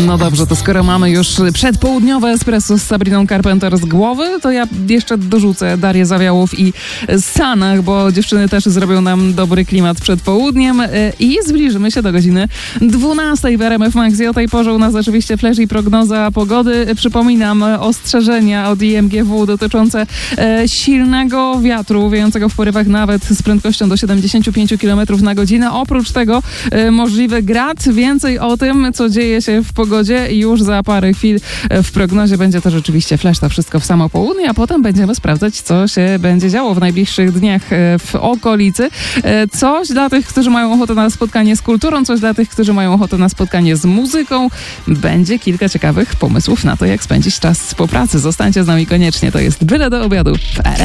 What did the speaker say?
No dobrze, to skoro mamy już przedpołudniowe espresso z Sabriną Carpenter z głowy, to ja jeszcze dorzucę Darię Zawiałów i Sanach, bo dziewczyny też zrobią nam dobry klimat przed południem i zbliżymy się do godziny 12 w RMF Max. I o tej porze u nas oczywiście flash i prognoza pogody. Przypominam ostrzeżenia od IMGW dotyczące silnego wiatru, wiejącego w porywach nawet z prędkością do 75 km na godzinę. Oprócz tego możliwy grad. Więcej o tym, co dzieje się w pogodzie już za parę chwil w prognozie. Będzie to rzeczywiście flash, to wszystko w samo południe, a potem będziemy sprawdzać, co się będzie działo w najbliższych dniach w okolicy. Coś dla tych, którzy mają ochotę na spotkanie z kulturą, coś dla tych, którzy mają ochotę na spotkanie z muzyką. Będzie kilka ciekawych pomysłów na to, jak spędzić czas po pracy. Zostańcie z nami koniecznie. To jest Byle do obiadu w RMF.